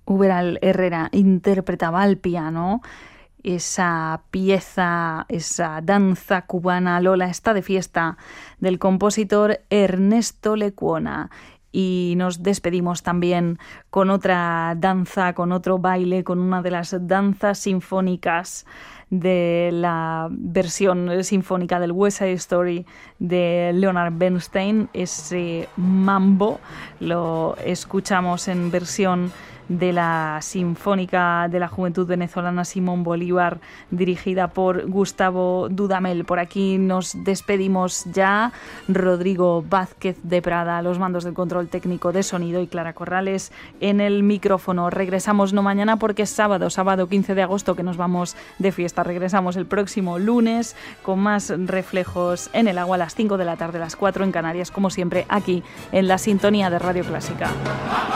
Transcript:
Uberal Herrera interpretaba al piano esa pieza, esa danza cubana Lola está de fiesta, del compositor Ernesto Lecuona. Y nos despedimos también con otra danza, con otro baile, con una de las danzas sinfónicas de la versión sinfónica del West Side Story de Leonard Bernstein. Ese mambo lo escuchamos en versión de la Sinfónica de la Juventud Venezolana Simón Bolívar, dirigida por Gustavo Dudamel. Por aquí nos despedimos ya. Rodrigo Vázquez de Prada, los mandos del control técnico de sonido, y Clara Corrales en el micrófono. Regresamos no mañana porque es sábado 15 de agosto, que nos vamos de fiesta. Regresamos el próximo lunes con más Reflejos en el Agua a las 5 de la tarde, a las 4 en Canarias, como siempre, aquí en la sintonía de Radio Clásica.